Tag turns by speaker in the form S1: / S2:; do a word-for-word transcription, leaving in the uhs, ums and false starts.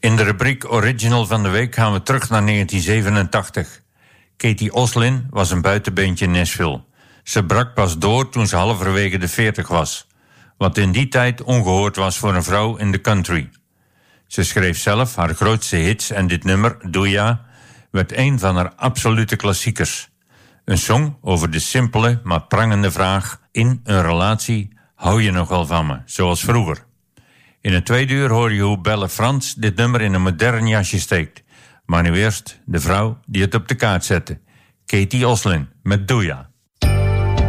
S1: In de rubriek Original van de week gaan we terug naar negentien zevenentachtig. Katie Oslin was een buitenbeentje in Nashville. Ze brak pas door toen ze halverwege de veertig was, wat in die tijd ongehoord was voor een vrouw in de country. Ze schreef zelf haar grootste hits en dit nummer, Doe Ja, werd een van haar absolute klassiekers. Een song over de simpele maar prangende vraag in een relatie: hou je nog wel van me, zoals vroeger? In het tweede uur hoor je hoe Belle Frans dit nummer in een modern jasje steekt. Maar nu eerst de vrouw die het op de kaart zette. Katie Oslin met Doe Ja.